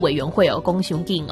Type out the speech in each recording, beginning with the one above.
委员会公雄定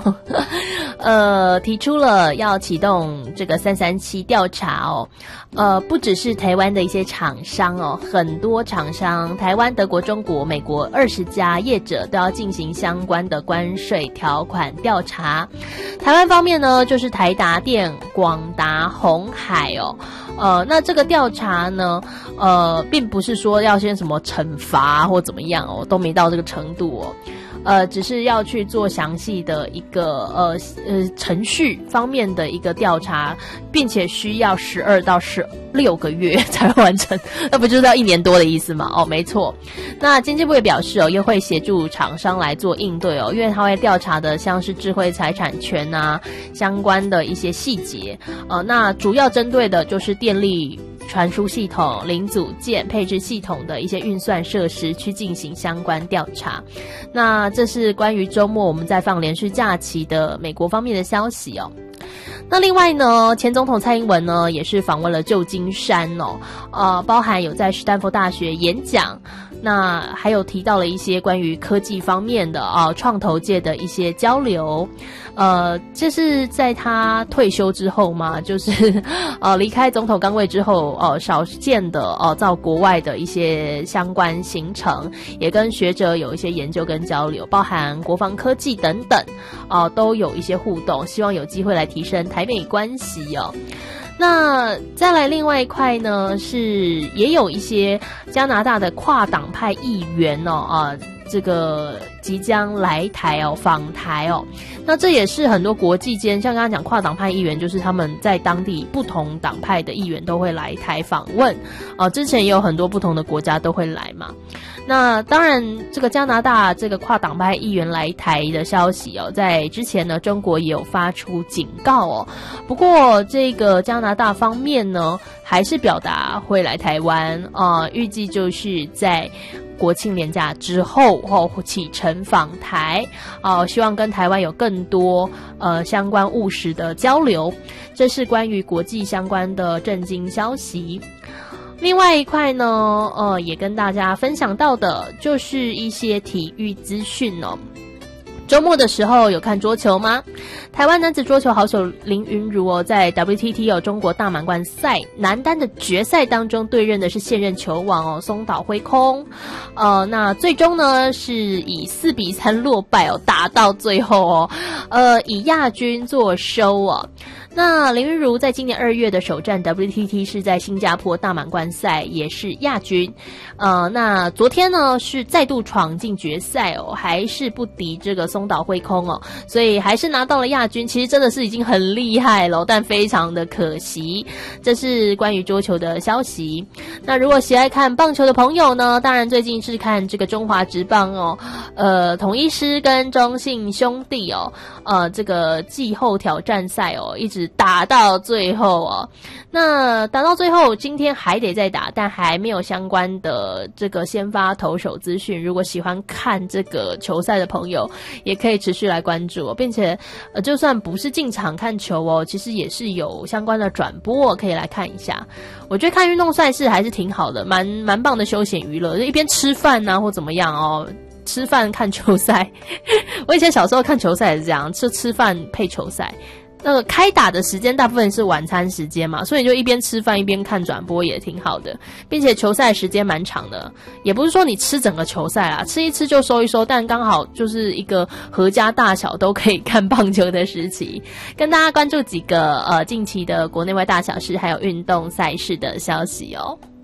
提出了要启动这个337调查不只是台湾的一些厂商很多厂商，台湾、德国、中国、美国20家业者都要进行相关的关税条款调查。台湾方面呢，就是台达电、广达、鸿海那这个调查呢，并不是说要先什么惩罚或怎么样都没到这个程度只是要去做详细的一个程序方面的一个调查，并且需要12到16个月才会完成，那不就是要1年多的意思吗？没错。那经济部也表示也会协助厂商来做应对因为他会调查的像是智慧财产权相关的一些细节那主要针对的就是电力传输系统、零组件、配置系统的一些运算设施去进行相关调查。那这是关于周末我们在放连续假期的美国方面的消息那另外呢，前总统蔡英文呢也是访问了旧金山包含有在史丹佛大学演讲，那还有提到了一些关于科技方面的创投界的一些交流。这是在他退休之后嘛，就是离开总统岗位之后少见的到国外的一些相关行程，也跟学者有一些研究跟交流，包含国防科技等等都有一些互动，希望有机会来提升台美关系那再来另外一块呢，是也有一些加拿大的跨党派议员这个即将来台访台那这也是很多国际间，像刚刚讲跨党派议员，就是他们在当地不同党派的议员都会来台访问之前也有很多不同的国家都会来嘛。那当然这个加拿大这个跨党派议员来台的消息在之前呢，中国也有发出警告不过这个加拿大方面呢还是表达会来台湾预计就是在国庆连假之后启程访台希望跟台湾有更多相关务实的交流。这是关于国际相关的震惊消息。另外一块呢也跟大家分享到的就是一些体育资讯周末的时候有看桌球吗？台湾男子桌球好手林昀儒在 WTT 中国大满贯赛男单的决赛当中对阵的是现任球王松岛辉空那最终呢是以4-3落败打到最后以亚军作收那林昀儒在今年2月的首战 WTT 是在新加坡大满贯赛也是亚军那昨天呢是再度闯进决赛还是不敌这个松岛辉空所以还是拿到了亚军，其实真的是已经很厉害了但非常的可惜。这是关于桌球的消息。那如果喜爱看棒球的朋友呢，当然最近是看这个中华职棒统一狮跟中信兄弟这个季后挑战赛一直打到最后那打到最后今天还得再打，但还没有相关的这个先发投手资讯。如果喜欢看这个球赛的朋友也可以持续来关注并且就算不是进场看球其实也是有相关的转播可以来看一下。我觉得看运动赛事还是挺好的，蛮棒的休闲娱乐，就一边吃饭或怎么样吃饭看球赛我以前小时候看球赛也是这样，吃饭配球赛。那个开打的时间大部分是晚餐时间嘛，所以就一边吃饭一边看转播也挺好的，并且球赛时间蛮长的，也不是说你吃整个球赛吃一吃就收一收，但刚好就是一个合家大小都可以看棒球的时期。跟大家关注几个近期的国内外大小事还有运动赛事的消息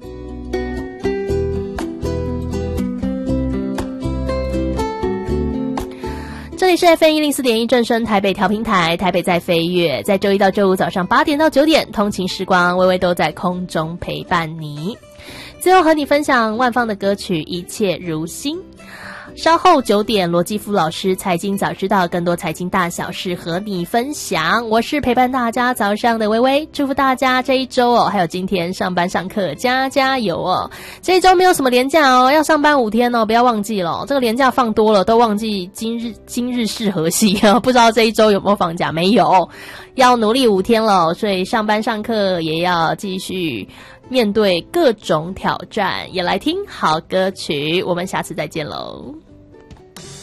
这里是 FM104.1 正声台北调频台，台北在飞跃，在周一到周五早上8点到9点，通勤时光，微微都在空中陪伴你。最后和你分享万芳的歌曲《一切如新》。稍后9点，罗继夫老师财经早知道，更多财经大小事和你分享。我是陪伴大家早上的微微，祝福大家这一周还有今天上班上课加油这一周没有什么连假要上班5天不要忘记了这个连假放多了都忘记今日是何夕不知道这一周有没有放假？没有，要努力5天了，所以上班上课也要继续面对各种挑战，也来听好歌曲。我们下次再见喽。